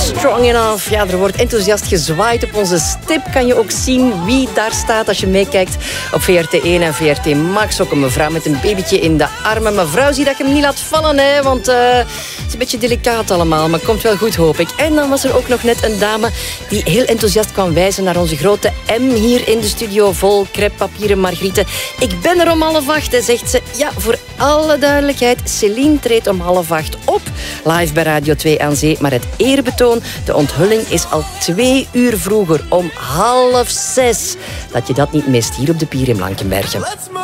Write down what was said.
Strong Enough. Ja, er wordt enthousiast gezwaaid op onze stip. Kan je ook zien wie daar staat als je meekijkt op VRT1 en VRT Max. Ook een mevrouw met een babytje in de armen. Mevrouw, zie dat je hem niet laat vallen, hè, want het is een beetje delicaat allemaal, maar komt wel goed, hoop ik. En dan was er ook nog net een dame die heel enthousiast kwam wijzen naar onze grote M hier in de studio, vol crêpepapieren margrieten. Ik ben er om 7:30, zegt ze. Ja, voor alle duidelijkheid, Céline treedt om 7:30 op, live bij Radio 2 aan Zee. Maar het eerbetoon, de onthulling is al 2 uur vroeger, om 5:30. Dat je dat niet mist hier op de Pier in Blankenberge.